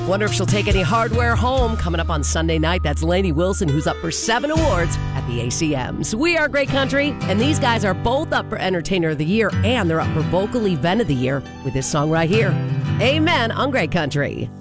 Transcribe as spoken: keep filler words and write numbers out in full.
Wonder if she'll take any hardware home. Coming up on Sunday night, that's Lainey Wilson, who's up for seven awards at the A C Ms. We are Great Country, and these guys are both up for Entertainer of the Year, and they're up for Vocal Event of the Year with this song right here. Amen on Great Country.